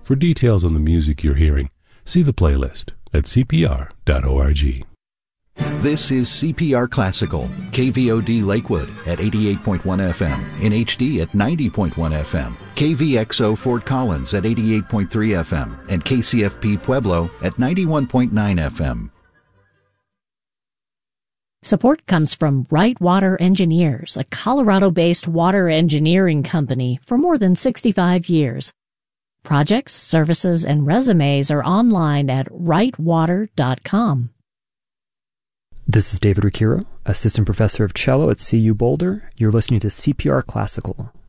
For details on the music you're hearing, see the playlist at cpr.org. This is CPR Classical, KVOD Lakewood at 88.1 FM, in HD at 90.1 FM, KVXO Fort Collins at 88.3 FM, and KCFP Pueblo at 91.9 FM. Support comes from Wright Water Engineers, a Colorado-based water engineering company for more than 65 years. Projects, services, and resumes are online at wrightwater.com. This is David Ricchiro, Assistant Professor of Cello at CU Boulder. You're listening to CPR Classical.